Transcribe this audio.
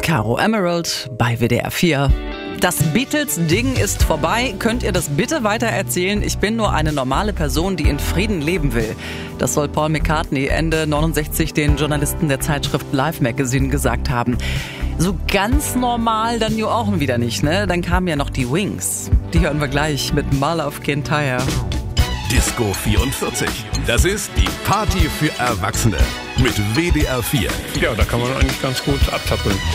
Caro Emerald bei WDR 4. Das Beatles-Ding ist vorbei. Könnt ihr das bitte weiter erzählen? Ich bin nur eine normale Person, die in Frieden leben will. Das soll Paul McCartney Ende 69 den Journalisten der Zeitschrift Life Magazine gesagt haben. So ganz normal dann ja auch wieder nicht, ne? Dann kamen ja noch die Wings. Die hören wir gleich mit Mall of Kintyre. Disco 44. Das ist die Party für Erwachsene mit WDR 4. Ja, da kann man eigentlich ganz gut abtappeln.